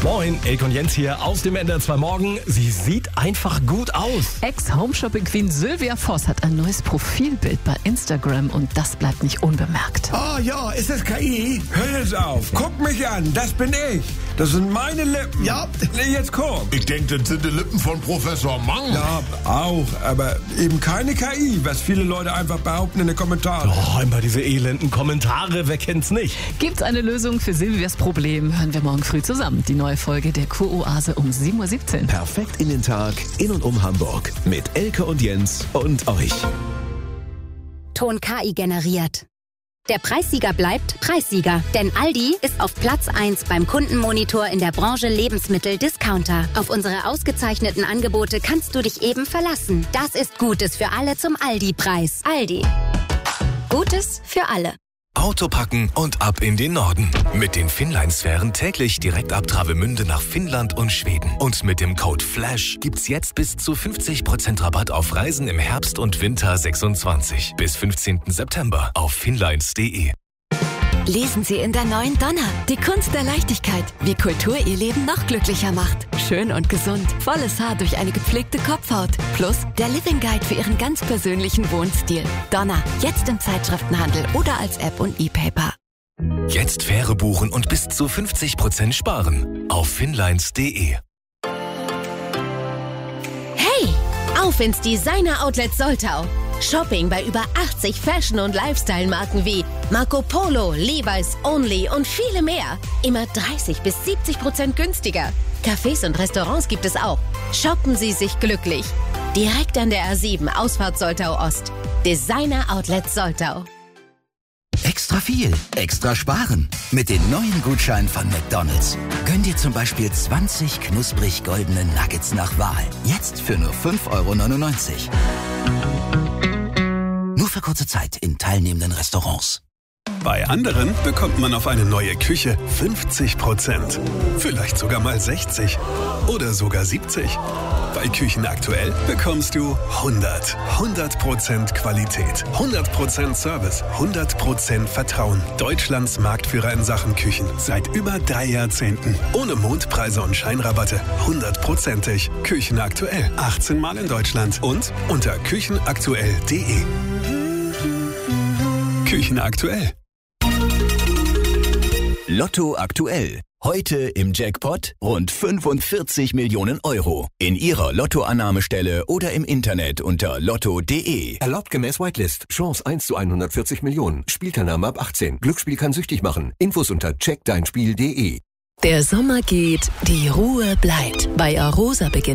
Moin, Elke und Jens hier aus dem NDR 2 Morgen. Sie sieht einfach gut aus. Ex-Home-Shopping-Queen Sylvia Voss hat ein neues Profilbild bei Instagram und das bleibt nicht unbemerkt. Oh ja, ist das KI? Hör jetzt auf, guck mich an, das bin ich. Das sind meine Lippen. Ja. Nee, jetzt guck. Ich denke, das sind die Lippen von Professor Mang. Ja, auch, aber eben keine KI, was viele Leute einfach behaupten in den Kommentaren. Oh, immer diese elenden Kommentare, wer kennt's nicht? Gibt's eine Lösung für Sylvias Problem? Hören wir morgen früh zusammen. Die neue Folge der Kuroase um 7:17 Uhr. Perfekt in den Tag, in und um Hamburg. Mit Elke und Jens und euch. Ton KI generiert. Der Preissieger bleibt Preissieger, denn Aldi ist auf Platz 1 beim Kundenmonitor in der Branche Lebensmittel-Discounter. Auf unsere ausgezeichneten Angebote kannst du dich eben verlassen. Das ist Gutes für alle zum Aldi-Preis. Aldi. Gutes für alle. Auto packen und ab in den Norden. Mit den Finnline-Sphären täglich direkt ab Travemünde nach Finnland und Schweden. Und mit dem Code FLASH gibt's jetzt bis zu 50% Rabatt auf Reisen im Herbst und Winter 26. Bis 15. September auf finnlines.de. Lesen Sie in der neuen Donna. Die Kunst der Leichtigkeit. Wie Kultur Ihr Leben noch glücklicher macht. Schön und gesund. Volles Haar durch eine gepflegte Kopfhaut. Plus der Living Guide für Ihren ganz persönlichen Wohnstil. Donna. Jetzt im Zeitschriftenhandel oder als App und E-Paper. Jetzt Fähre buchen und bis zu 50% sparen. Auf finnlines.de. Hey! Auf ins Designer-Outlet Soltau. Shopping bei über 80 Fashion- und Lifestyle-Marken wie Marco Polo, Levi's, Only und viele mehr. Immer 30 bis 70% günstiger. Cafés und Restaurants gibt es auch. Shoppen Sie sich glücklich. Direkt an der A7, Ausfahrt Soltau Ost. Designer-Outlet Soltau. Extra viel, extra sparen. Mit den neuen Gutscheinen von McDonald's. Gönn dir zum Beispiel 20 knusprig goldene Nuggets nach Wahl. Jetzt für nur 5,99 €. Nur für kurze Zeit in teilnehmenden Restaurants. Bei anderen bekommt man auf eine neue Küche 50%. Vielleicht sogar mal 60 oder sogar 70. Bei Küchen aktuell bekommst du 100% Qualität, 100% Service, 100% Vertrauen. Deutschlands Marktführer in Sachen Küchen seit über 3 Jahrzehnten. Ohne Mondpreise und Scheinrabatte. 100%ig. Küchen aktuell. 18 Mal in Deutschland und unter küchenaktuell.de. Küchen aktuell. Lotto aktuell. Heute im Jackpot rund 45 Millionen €. In Ihrer Lottoannahmestelle oder im Internet unter lotto.de. Erlaubt gemäß Whitelist. Chance 1 zu 140 Millionen. Spielteilnahme ab 18. Glücksspiel kann süchtig machen. Infos unter checkdeinspiel.de. Der Sommer geht, die Ruhe bleibt. Bei Arosa beginnt